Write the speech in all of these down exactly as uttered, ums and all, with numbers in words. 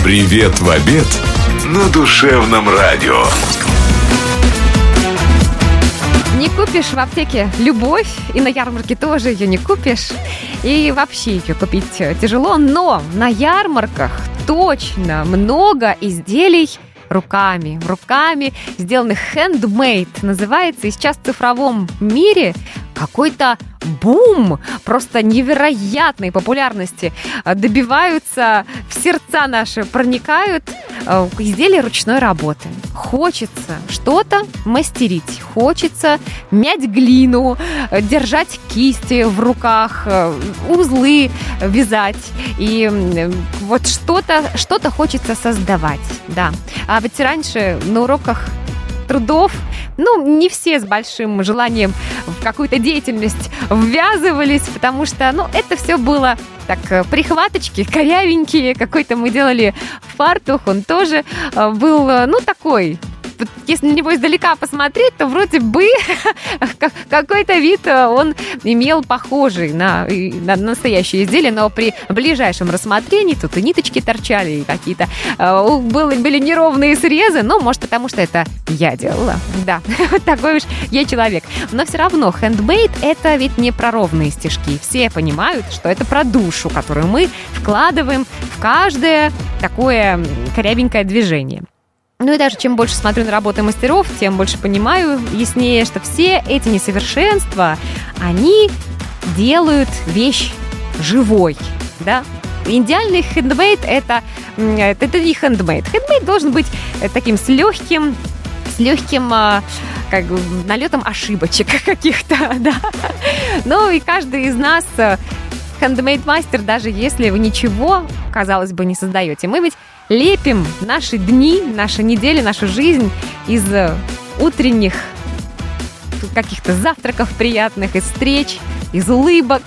Привет в обед на душевном радио. Не купишь в аптеке любовь, и на ярмарке тоже ее не купишь. И вообще ее купить тяжело, но на ярмарках точно много изделий руками, руками сделанных handmade, называется. И сейчас в цифровом мире какой-то бум просто невероятной популярности добиваются, в сердца наши проникают изделия ручной работы. Хочется что-то мастерить, хочется мять глину, держать кисти в руках, узлы вязать. И вот что-то, что-то хочется создавать, да. А ведь раньше на уроках трудов, ну, не все с большим желанием в какую-то деятельность ввязывались, потому что, ну, это все было так, прихваточки, корявенькие. Какой-то мы делали фартух, он тоже был, ну, такой. Если на него издалека посмотреть, то вроде бы какой-то вид он имел похожий на, на настоящее изделие, но при ближайшем рассмотрении тут и ниточки торчали, и какие-то были, были неровные срезы, ну, может, потому что это я делала. Да, такой уж я человек. Но все равно handmade — это ведь не про ровные стежки. Все понимают, что это про душу, которую мы вкладываем в каждое такое корявенькое движение. Ну и даже чем больше смотрю на работы мастеров, тем больше понимаю яснее, что все эти несовершенства, они делают вещь живой, да? Идеальный хендмейд — это, это, это не хендмейд. Хендмейд должен быть таким с легким, с легким как бы, налетом ошибочек каких-то, да? Ну и каждый из нас хендмейд-мастер, даже если вы ничего, казалось бы, не создаете. Мы ведь лепим наши дни, наши недели, нашу жизнь из утренних каких-то завтраков приятных, из встреч, из улыбок.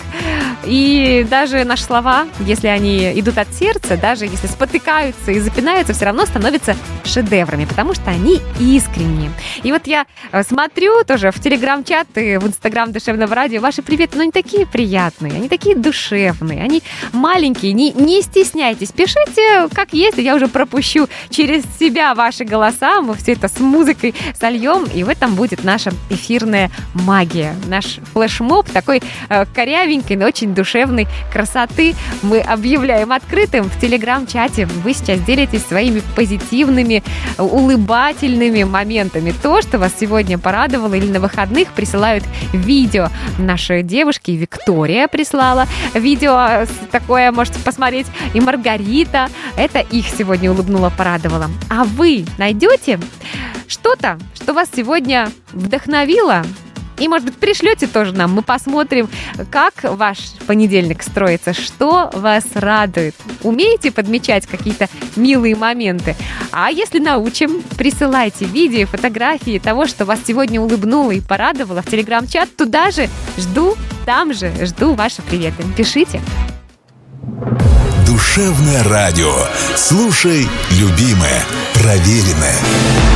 И даже наши слова, если они идут от сердца, даже если спотыкаются и запинаются, все равно становятся шедеврами, потому что они искренние. И вот я смотрю тоже в телеграм-чат и в инстаграм Душевного радио, ваши приветы, но они такие приятные, они такие душевные, они маленькие, не, не стесняйтесь, пишите как есть, я уже пропущу через себя ваши голоса, мы все это с музыкой сольем, и в этом будет наша эфирная магия, наш флешмоб такой э, корявенький, но очень душевной красоты мы объявляем открытым в телеграм-чате. Вы сейчас делитесь своими позитивными, улыбательными моментами. То, что вас сегодня порадовало, или на выходных присылают видео. Наши девушки, Виктория прислала видео такое, можете посмотреть, и Маргарита. Это их сегодня улыбнуло, порадовало. А вы найдете что-то, что вас сегодня вдохновило? И, может быть, пришлете тоже нам. Мы посмотрим, как ваш понедельник строится, что вас радует. Умеете подмечать какие-то милые моменты? А если научим, присылайте видео, фотографии того, что вас сегодня улыбнуло и порадовало в телеграм-чат. Туда же жду, там же жду ваши приветы. Пишите. Душевное радио. Слушай, любимое, проверенное.